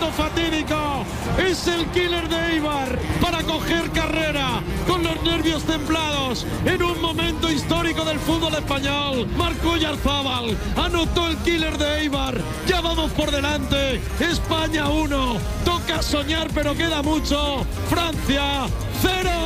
momento fatídico. Es el killer de Eibar para coger carrera con los nervios templados en un momento histórico del fútbol español. Marcó Oyarzábal, anotó el killer de Eibar. Ya vamos por delante. España 1. Toca soñar, pero queda mucho. Francia 0.